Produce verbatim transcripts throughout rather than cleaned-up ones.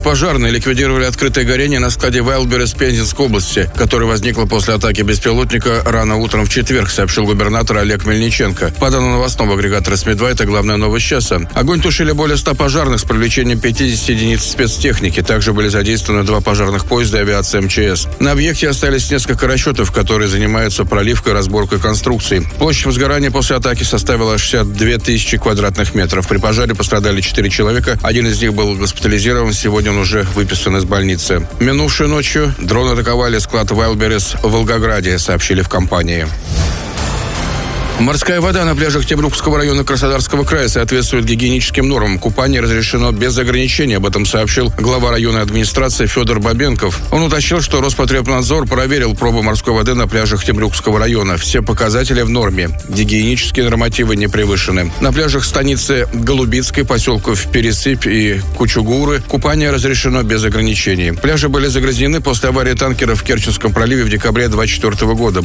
Пожарные ликвидировали открытое горение на складе Wildberries Пензенской области, которое возникло после атаки беспилотника рано утром в четверг, сообщил губернатор Олег Мельниченко. По данным новостного агрегатора СМИ два, это главная новость часа. Огонь тушили более ста пожарных с привлечением пятидесяти единиц спецтехники. Также были задействованы два пожарных поезда и авиация МЧС. На объекте остались несколько расчетов, которые занимаются проливкой и разборкой конструкций. Площадь возгорания после атаки составила шестьдесят две тысячи квадратных метров. При пожаре пострадали четыре человека. Один из них был госпитализирован. Сегодня он уже выписан из больницы. Минувшей ночью дроны атаковали склад Wildberries в Волгограде, сообщили в компании. Морская вода на пляжах Темрюкского района Краснодарского края соответствует гигиеническим нормам. Купание разрешено без ограничений. Об этом сообщил глава районной администрации Федор Бабенков. Он уточнил, что Роспотребнадзор проверил пробу морской воды на пляжах Темрюкского района. Все показатели в норме. Гигиенические нормативы не превышены. На пляжах станицы Голубицкой, поселков Пересыпь и Кучугуры купание разрешено без ограничений. Пляжи были загрязнены после аварии танкера в Керченском проливе в декабре две тысячи двадцать четвёртого года.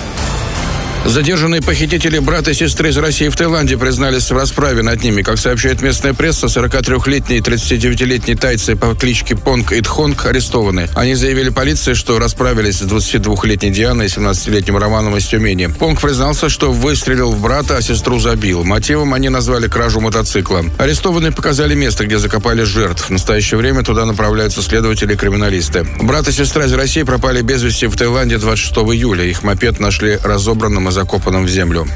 Задержанные похитители брата и сестры из России в Таиланде признались в расправе над ними. Как сообщает местная пресса, сорокатрёхлетние и тридцатидевятилетние тайцы по кличке Понг и Тхонг арестованы. Они заявили полиции, что расправились с двадцатидвухлетней Дианой и семнадцатилетним Романом из Тюмени. Понг признался, что выстрелил в брата, а сестру забил. Мотивом они назвали кражу мотоцикла. Арестованные показали место, где закопали жертв. В настоящее время туда направляются следователи и криминалисты. Брат и сестра из России пропали без вести в Таиланде двадцать шестого июля. Их мопед нашли разобранным и закопанным в землю.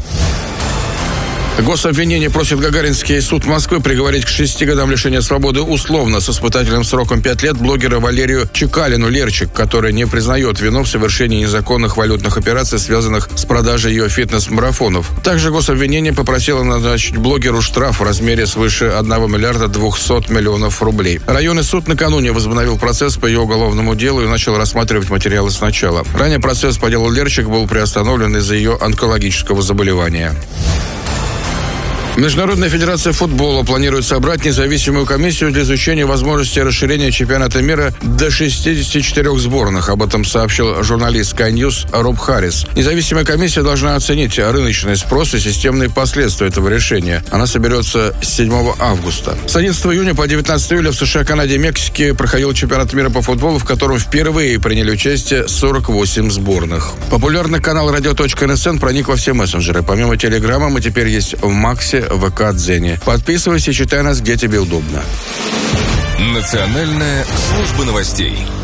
Гособвинение просит Гагаринский суд Москвы приговорить к шести годам лишения свободы условно с испытательным сроком пять лет блогера Валерию Чекалину Лерчик, который не признает вину в совершении незаконных валютных операций, связанных с продажей ее фитнес-марафонов. Также гособвинение попросило назначить блогеру штраф в размере свыше одного миллиарда двухсот миллионов рублей. Районный суд накануне возобновил процесс по ее уголовному делу и начал рассматривать материалы сначала. Ранее процесс по делу Лерчик был приостановлен из-за ее онкологического заболевания. Международная федерация футбола планирует собрать независимую комиссию для изучения возможности расширения чемпионата мира до шестидесяти четырёх сборных. Об этом сообщил журналист Sky News Роб Харрис. Независимая комиссия должна оценить рыночный спрос и системные последствия этого решения. Она соберется с седьмого августа. С одиннадцатого июня по девятнадцатого июля в США, Канаде и Мексике проходил чемпионат мира по футболу, в котором впервые приняли участие сорок восемь сборных. Популярный канал радио точка эн эс эн проник во все мессенджеры. Помимо Телеграма мы теперь есть в Максе, ВК, Дзене. Подписывайся и читай нас, где тебе удобно. Национальная служба новостей.